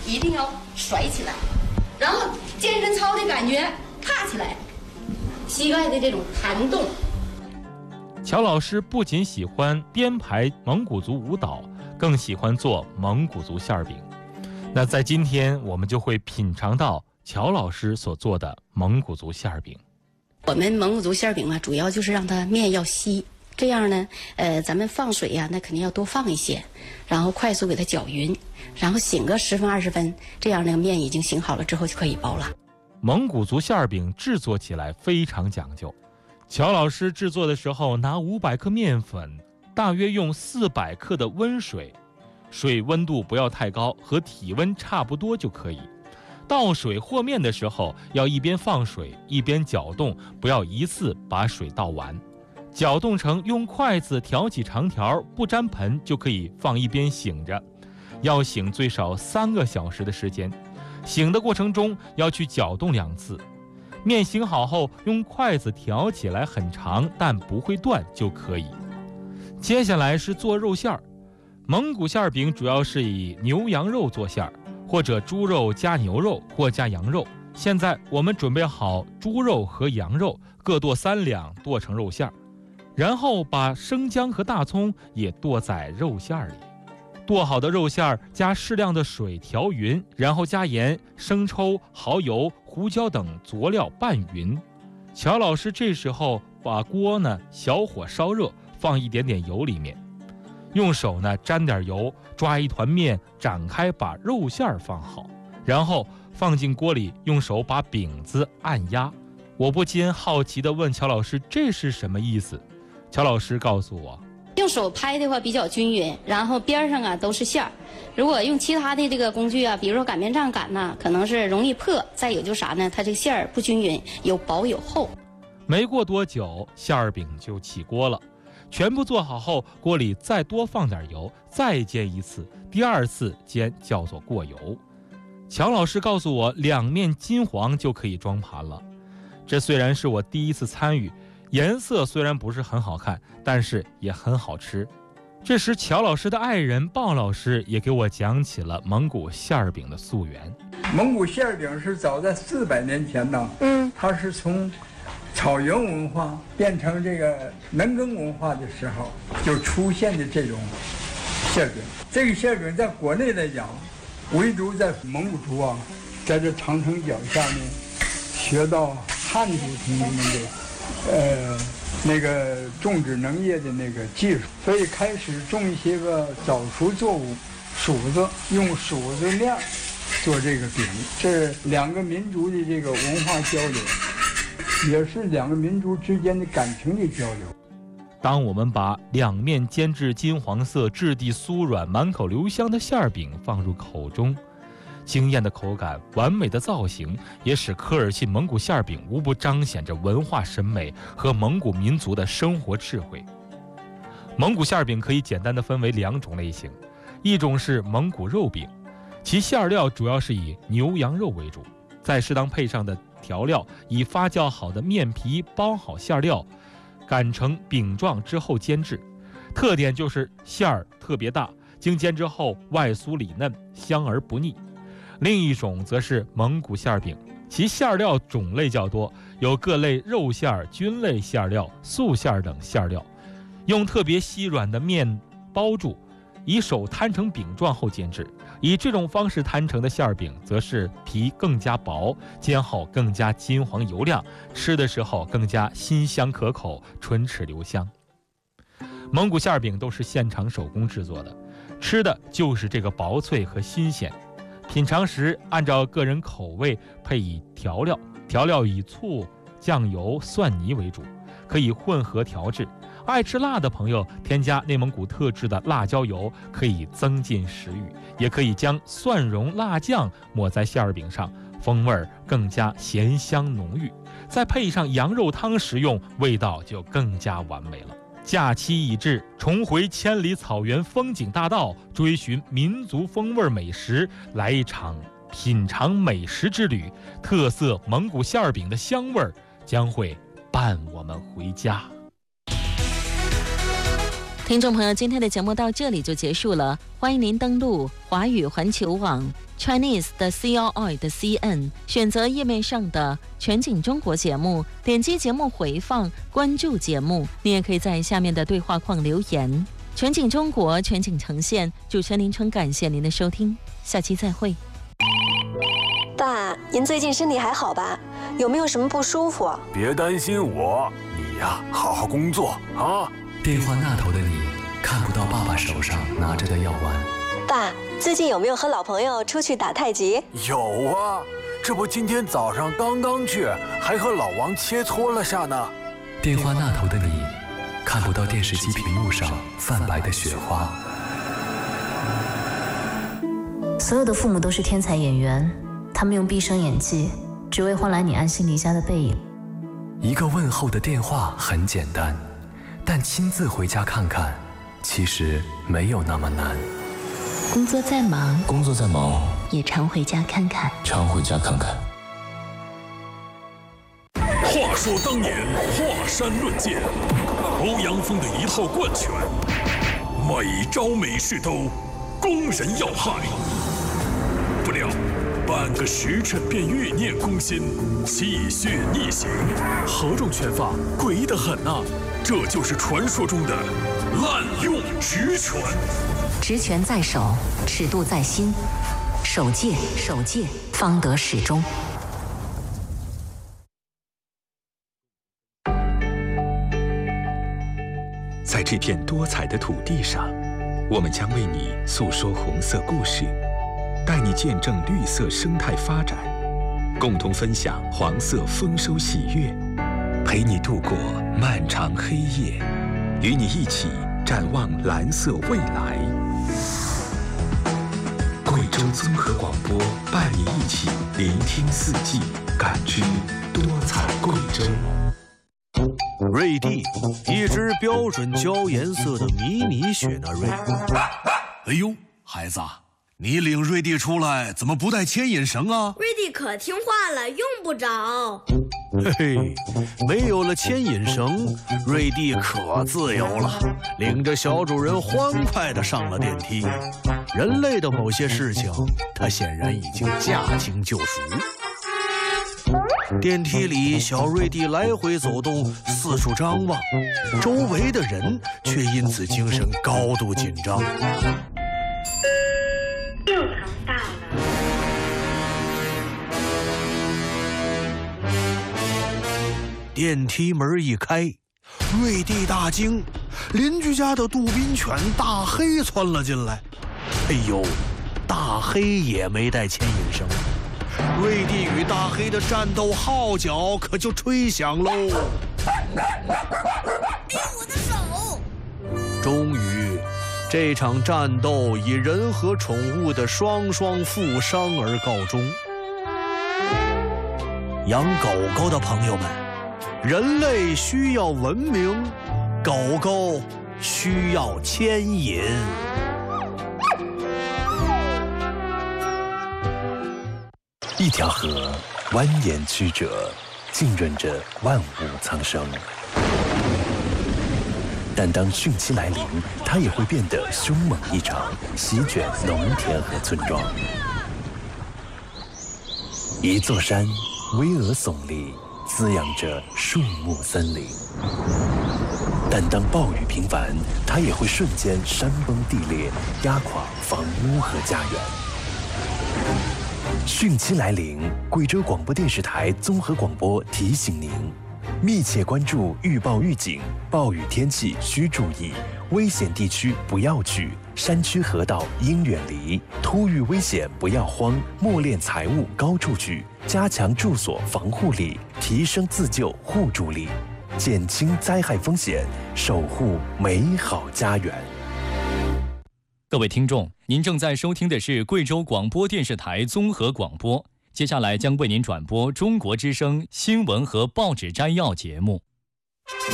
一定要甩起来，然后健身操的感觉踏起来，膝盖的这种弹动。 乔老师不仅喜欢编排蒙古族舞蹈，更喜欢做蒙古族馅饼。那在今天我们就会品尝到乔老师所做的蒙古族馅饼。 我们蒙古族馅饼啊，主要就是让它面要稀，这样呢，咱们放水呀，那肯定要多放一些，然后快速给它搅匀，然后醒个10分20分，这样那个面已经醒好了之后就可以包了。 蒙古族馅饼制作起来非常讲究，乔老师制作的时候拿500克面粉，大约用400克的温水，水温度不要太高，和体温差不多就可以。倒水和面的时候要一边放水一边搅动，不要一次把水倒完。搅动成用筷子挑起长条，不沾盆就可以放一边醒着，要醒最少3个小时的时间。醒的过程中要去搅动2次。面醒好后用筷子挑起来很长但不会断就可以。接下来是做肉馅儿。蒙古馅饼主要是以牛羊肉做馅儿，或者猪肉加牛肉或加羊肉。现在我们准备好猪肉和羊肉，各剁3两，剁成肉馅儿，然后把生姜和大葱也剁在肉馅儿里。剁好的肉馅儿加适量的水调匀，然后加盐、生抽、蚝油、胡椒等佐料拌匀。乔老师这时候把锅呢小火烧热，放一点点油里面，用手呢沾点油，抓一团面，展开把肉馅儿放好，然后放进锅里，用手把饼子按压。我不禁好奇地问乔老师，这是什么意思？乔老师告诉我， 用手拍的话比较均匀，然后边上啊都是馅儿。如果用其他的这个工具啊，比如说擀面杖擀呢，可能是容易破。再有就是啥呢？它这个馅儿不均匀，有薄有厚。 没过多久，馅儿饼就起锅了。全部做好后，锅里再多放点油，再煎一次。第2次煎叫做过油。乔老师告诉我，2面金黄就可以装盘了。这虽然是我第一次参与，颜色虽然不是很好看，但是也很好吃。这时乔老师的爱人鲍老师也给我讲起了蒙古馅儿饼的溯源。 蒙古馅儿饼是早在400年前呢，它是从草原文化变成这个农耕文化的时候就出现的这种馅饼。这个馅饼在国内来讲，唯独在蒙古族啊，在这长城脚下呢，学到汉族同志们的那个种植农业的那个技术，所以开始种一些个早熟作物，黍子，用黍子面做这个饼，是2个民族的这个文化交流，也是2个民族之间的感情的交流。 当我们把2面煎至金黄色、质地酥软、满口留香的馅儿饼放入口中，惊艳的口感、完美的造型，也使科尔沁蒙古馅儿饼无不彰显着文化审美和蒙古民族的生活智慧。蒙古馅儿饼可以简单地分为2种类型，一种是蒙古肉饼，其馅料主要是以牛羊肉为主，再适当配上的调料，以发酵好的面皮包好馅料，擀成饼状之后煎制。特点就是馅儿特别大，经煎之后外酥里嫩，香而不腻。另一种则是蒙古馅儿饼，其馅料种类较多，有各类肉馅儿、菌类馅料、素馅儿等馅料，用特别稀软的面包住，以手摊成饼状后煎制。以这种方式摊成的馅儿饼，则是皮更加薄，煎后更加金黄油亮，吃的时候更加辛香可口，唇齿留香。蒙古馅儿饼都是现场手工制作的，吃的就是这个薄脆和新鲜。品尝时按照个人口味配以调料，调料以醋、酱油、蒜泥为主，可以混合调制。爱吃辣的朋友添加内蒙古特制的辣椒油，可以增进食欲，也可以将蒜蓉辣酱抹在馅儿饼上，风味更加咸香浓郁。再配上羊肉汤食用，味道就更加完美了。假期已至，重回千里草原风景大道，追寻民族风味美食，来一场品尝美食之旅。特色蒙古馅儿饼的香味将会伴我们回家。 听众朋友，今天的节目到这里就结束了，欢迎您登录华语环球网 Chinese 的 CRI 的 CN， 选择页面上的全景中国节目，点击节目回放，关注节目。你也可以在下面的对话框留言。全景中国，全景呈现，主持人林春感谢您的收听，下期再会。 爸，您最近身体还好吧？有没有什么不舒服？ 别担心我，你呀，好好工作啊。 电话那头的你看不到爸爸手上拿着的药丸。 爸，最近有没有和老朋友出去打太极？ 有啊，这不今天早上刚刚去，还和老王切磋了下呢。 电话那头的你看不到电视机屏幕上泛白的雪花。 所有的父母都是天才演员，他们用毕生演技，只为换来你安心离家的背影。 一个问候的电话很简单，但亲自回家看看，其实没有那么难。 工作再忙，也常回家看看。 话说当年，华山论剑，欧阳锋的一套贯拳，每招每式都攻人要害。不料半个时辰便欲念攻心，气血逆行。何种拳法诡异得很啊！这就是传说中的滥用直拳。 直拳在手，尺度在心，守戒，方得始终。 在这片多彩的土地上，我们将为你诉说红色故事，带你见证绿色生态发展，共同分享黄色丰收喜悦，陪你度过漫长黑夜，与你一起展望蓝色未来。贵州综合广播伴你一起聆听四季，感知多彩贵州。 瑞蒂，一只标准焦颜色的迷你雪纳瑞。 哎呦，孩子，你领瑞蒂出来怎么不带牵引绳啊？ 瑞蒂可听话了，用不着。 嘿嘿，没有了牵引绳，瑞蒂可自由了，领着小主人欢快地上了电梯。人类的某些事情，他显然已经驾轻就熟。电梯里，小瑞蒂来回走动，四处张望，周围的人却因此精神高度紧张。 6层到了。 电梯门一开，瑞蒂大惊，邻居家的杜宾犬大黑窜了进来。哎呦，大黑也没带牵引绳。瑞蒂与大黑的战斗号角可就吹响喽！ 哎，我的手！ 终于，这场战斗以人和宠物的双双负伤而告终。养狗狗的朋友们，人类需要文明，狗狗需要牵引。 一条河蜿蜒曲折，浸润着万物苍生。但当汛期来临，它也会变得凶猛异常，席卷农田和村庄。一座山巍峨耸立，滋养着树木森林。但当暴雨频繁，它也会瞬间山崩地裂，压垮房屋和家园。汛期来临，贵州广播电视台综合广播提醒您：密切关注预报预警，暴雨天气需注意，危险地区不要去，山区河道应远离，突遇危险不要慌，默敛财物高处举，加强住所防护力，提升自救互助力，减轻灾害风险，守护美好家园。 各位听众，您正在收听的是贵州广播电视台综合广播，接下来将为您转播中国之声新闻和报纸摘要节目。